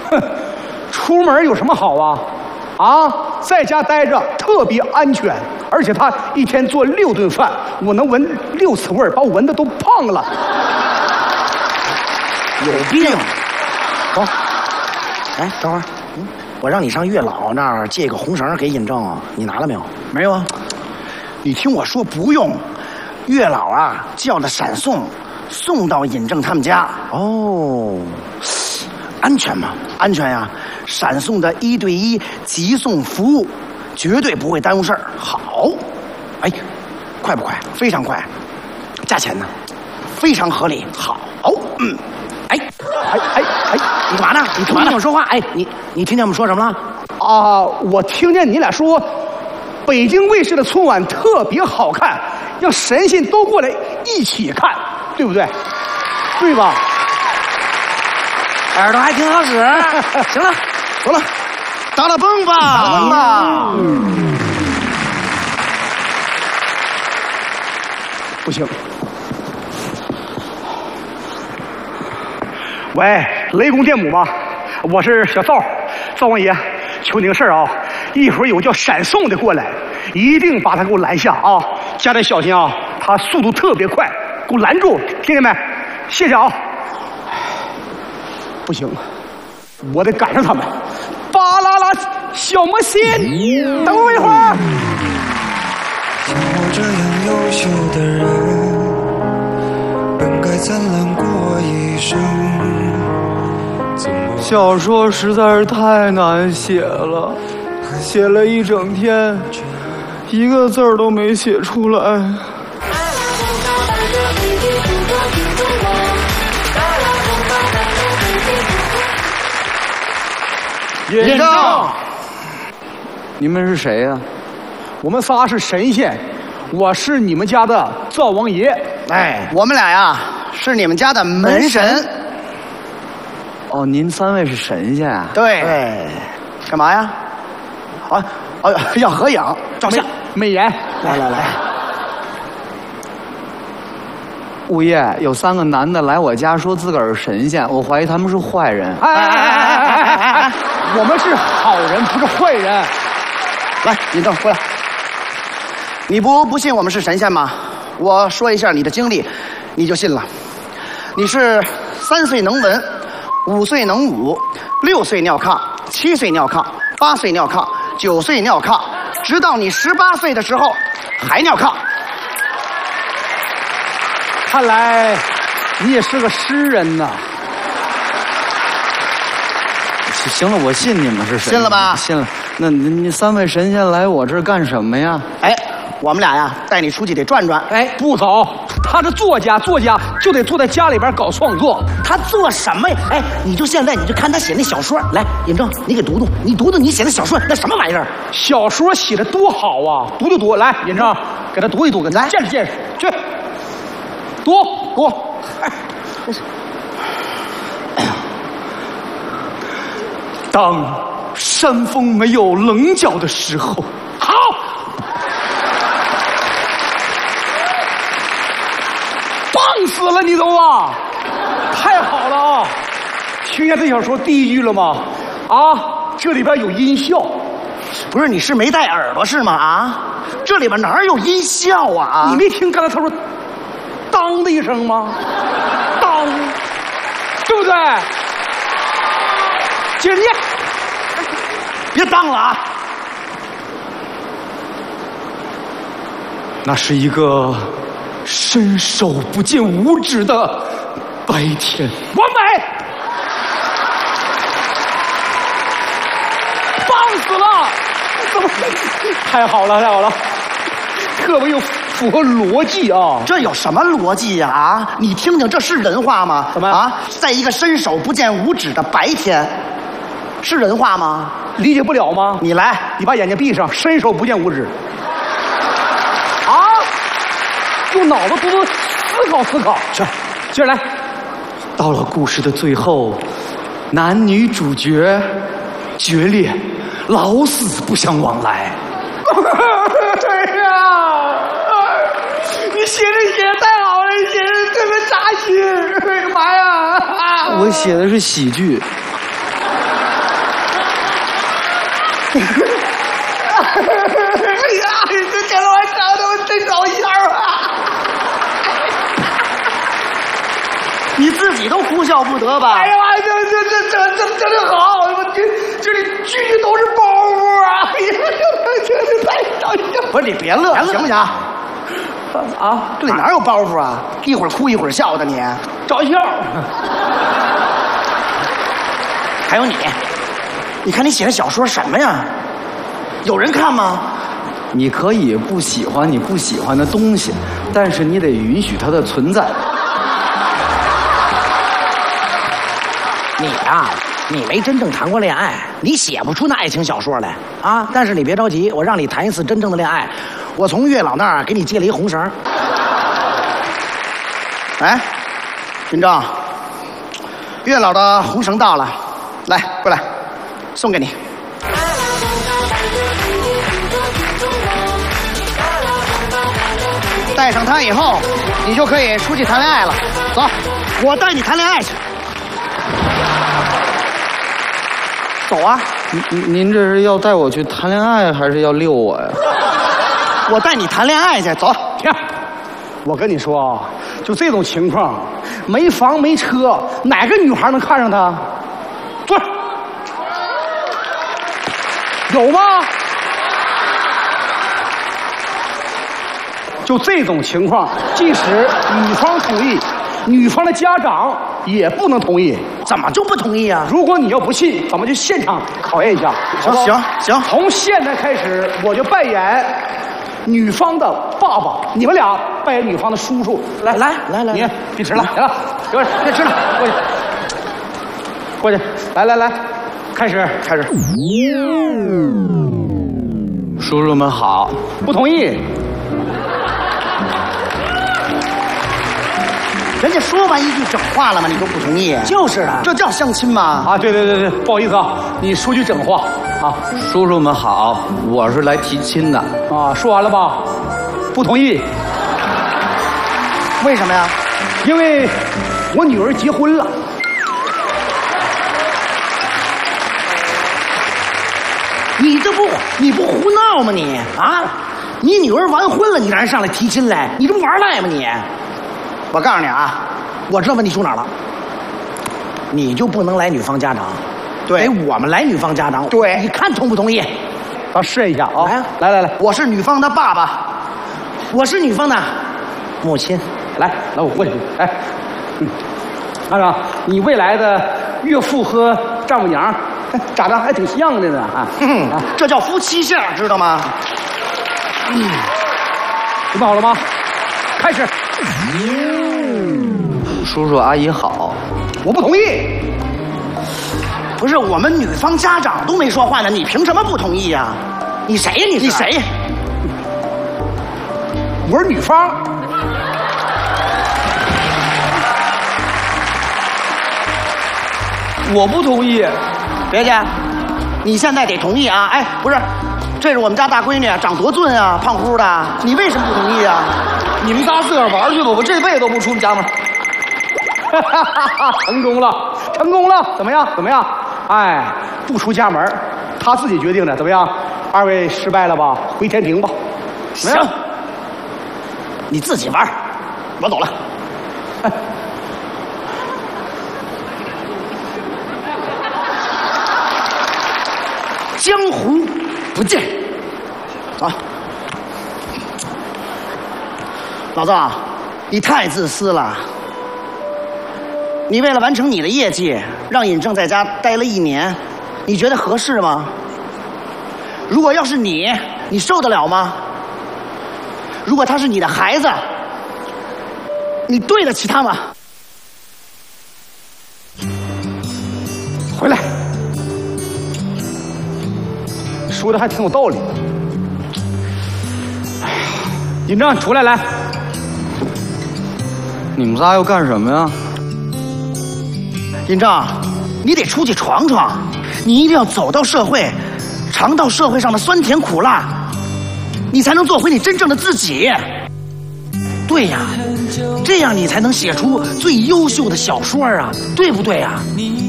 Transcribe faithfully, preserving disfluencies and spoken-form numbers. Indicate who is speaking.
Speaker 1: 哼，出门有什么好啊？啊，在家待着特别安全，而且他一天做六顿饭，我能闻六次味儿，把我闻的都胖了。
Speaker 2: 有病！走，哎，等会儿，嗯，我让你上月老那儿借个红绳给尹正，你拿了没有？
Speaker 3: 没有啊。你听我说，不用。月老啊，叫的闪送，送到尹正他们家。
Speaker 2: 哦，
Speaker 3: 安全吗？安全呀！闪送的一对一急送服务，绝对不会耽误事儿。好，哎，快不快？非常快。价钱呢？非常合理。好，嗯，哎，哎哎哎，你干嘛呢？你听我说话。哎，你你听见我们说什么了？
Speaker 1: 啊，我听见你俩说，北京卫视的春晚特别好看，让神仙都过来一起看，对不对？对吧？
Speaker 2: 耳朵还挺好使。行了，走了，
Speaker 3: 打打蹦吧，打打蹦吧。
Speaker 1: 嗯，不行。喂，雷公电母吗？我是小赵，赵王爷，求你个事儿啊！一会儿有叫闪送的过来，一定把他给我拦下啊！加点小心啊，他速度特别快，给我拦住，听见没？谢谢啊！不行，我得赶上他们。巴啦啦，小魔仙，等我一会儿。
Speaker 4: 像我这样优秀的人，本该灿烂过一生。
Speaker 5: 小说实在是太难写了，写了一整天，一个字儿都没写出来。
Speaker 1: 尹正，
Speaker 5: 你们是谁呀、啊？
Speaker 1: 我们仨是神仙，我是你们家的灶王爷。
Speaker 3: 哎，我们俩呀是你们家的门神。
Speaker 5: 哦，您三位是神仙啊？
Speaker 3: 对。哎，干嘛呀？啊，哦，要合影照相。
Speaker 1: 美颜，
Speaker 3: 来来来。
Speaker 5: 物业有三个男的来我家说自个儿是神仙，我怀疑他们是坏人。
Speaker 1: 哎哎哎哎哎哎哎！我们是好人，不是坏人。
Speaker 3: 来，尹正过来。你不不信我们是神仙吗？我说一下你的经历，你就信了。你是三岁能文，五岁能武，六岁尿炕，七岁尿炕，八岁尿炕，九岁尿炕，直到你十八岁的时候还尿炕。
Speaker 1: 看来你也是个诗人呐。
Speaker 5: 行了，我信你们是神仙。
Speaker 3: 信了吧？
Speaker 5: 信了。那你三位神仙来我这儿干什么呀？
Speaker 3: 哎，我们俩呀带你出去得转转。
Speaker 1: 哎，不走，他是作家，作家就得坐在家里边搞创作。
Speaker 2: 他做什么呀？哎，你就现在你就看他写那小说。来，尹正，你给读读，你读读你写的小说那什么玩意儿？
Speaker 1: 小说写的多好啊！读读读，来，尹正，给他读一读，给他见识见识，去。读读，哎，这是。
Speaker 5: 当山峰没有棱角的时候，
Speaker 1: 好，棒死了你都啊！太好了啊！听见这小说第一句了吗？啊，这里边有音效。
Speaker 3: 不是，你是没戴耳朵是吗？啊，这里边哪有音效啊？
Speaker 1: 你没听刚才他说“当”的一声吗？当，对不对？接着念，
Speaker 3: 别当了啊！
Speaker 5: 那是一个伸手不见五指的白天。
Speaker 1: 完美，棒死了！怎么？太好了，太好了，特别有符合逻辑啊！
Speaker 3: 这有什么逻辑呀？啊，你听听，这是人话吗？
Speaker 1: 怎么
Speaker 3: 啊？在一个伸手不见五指的白天，是人话吗？
Speaker 1: 理解不了吗？
Speaker 3: 你来，
Speaker 1: 你把眼睛闭上，伸手不见五指。啊！用脑子多多思考思考。
Speaker 5: 是，
Speaker 1: 接着来。
Speaker 5: 到了故事的最后，男女主角决裂，老死不相往来。
Speaker 1: 哎呀，你写的写的太好了，你写的特别扎心。哎呀妈呀！
Speaker 5: 我写的是喜剧。
Speaker 3: 呀，这这老长得我真搞笑啊！你自己都哭笑不得吧？
Speaker 1: 哎呀妈，这这这这这这这好，我这这里句句都是包袱啊！哎呀，这这太搞笑了。
Speaker 3: 不是你别乐，行不行？
Speaker 1: 啊，
Speaker 3: 这里哪有包袱啊？一会儿哭一会儿笑的你。
Speaker 1: 找笑。
Speaker 3: 还有你，你看你写的小说什么呀？有人看吗？
Speaker 5: 你可以不喜欢你不喜欢的东西，但是你得允许它的存在。
Speaker 2: 你呀、你没真正谈过恋爱，你写不出那爱情小说来啊！但是你别着急，我让你谈一次真正的恋爱。我从月老那儿给你借了一红绳。
Speaker 3: 哎，云正，月老的红绳到了，来，过来，送给你。带上它以后，你就可以出去谈恋爱了。走，我带你谈恋爱去。走啊！
Speaker 5: 您您这是要带我去谈恋爱，还是要遛我呀？
Speaker 3: 我带你谈恋爱去。走，
Speaker 1: 停！我跟你说啊，就这种情况，没房没车，哪个女孩能看上他？坐着。有吗？就这种情况，即使女方同意，女方的家长也不能同意。
Speaker 2: 怎么就不同意啊？
Speaker 1: 如果你要不信，咱们就现场考验一下。
Speaker 3: 行行行，
Speaker 1: 从现在开始，我就扮演女方的爸爸，你们俩扮演女方的叔叔。来
Speaker 2: 来来来
Speaker 1: 你别吃了，来了，别别吃了，过去，过去，来来来，开始开始。
Speaker 5: 叔叔们好。
Speaker 1: 不同意。
Speaker 3: 人家说完一句整话了吗？你都不同意？
Speaker 2: 就是啊，
Speaker 3: 这叫相亲吗？
Speaker 1: 啊，对对对对，不好意思啊，你说句整话啊
Speaker 5: 叔叔们好，我是来提亲的。
Speaker 1: 啊，说完了吧？不同意，
Speaker 3: 为什么呀？
Speaker 1: 因为我女儿结婚了。
Speaker 2: 你这不你不胡闹吗你啊？你女儿完婚了，你让人上来提亲来，你这不玩赖吗你？
Speaker 3: 我告诉你啊，
Speaker 2: 我知道问题出哪儿了，你就不能来女方家长，
Speaker 3: 对
Speaker 2: 得我们来女方家长。
Speaker 3: 对
Speaker 2: 你看同不同意？
Speaker 1: 咱试验一下啊！
Speaker 2: 来啊
Speaker 1: 来来来，
Speaker 3: 我是女方的爸爸，
Speaker 2: 我是女方的母亲。
Speaker 1: 来来，我过去。哎，嗯，看看你未来的岳父和丈母娘长得还挺像的呢啊！
Speaker 3: 嗯
Speaker 1: 啊，
Speaker 3: 这叫夫妻相，知道吗？
Speaker 1: 准备好了吗？开始。
Speaker 5: 叔叔阿姨好。
Speaker 1: 我不同意。
Speaker 3: 不是，我们女方家长都没说话呢，你凭什么不同意呀、
Speaker 2: 你谁呀、你是
Speaker 3: 你谁？
Speaker 1: 我是女方。
Speaker 5: 我不同意。
Speaker 3: 别介，你现在得同意啊！哎，不是，这是我们家大闺女，长多俊啊，胖乎的，你为什么不同意啊？
Speaker 5: 你们仨自个儿玩去吧，我这辈子都不出家门。
Speaker 1: 成功了，成功了，怎么样？怎么样？哎，不出家门，他自己决定的，怎么样？二位失败了吧？回天庭吧。怎么样？
Speaker 3: 你自己玩，我走了。江湖不见。走。老赵，你太自私了。你为了完成你的业绩，让尹正在家待了一年，你觉得合适吗？如果要是你，你受得了吗？如果他是你的孩子，你对得起他吗？
Speaker 1: 回来，说的还挺有道理的。哎呀，尹正，出来来。
Speaker 5: 你们仨要干什么呀？
Speaker 3: 尹正，你得出去闯闯，你一定要走到社会，尝到社会上的酸甜苦辣，你才能做回你真正的自己。对呀，这样你才能写出最优秀的小说啊，对不对呀？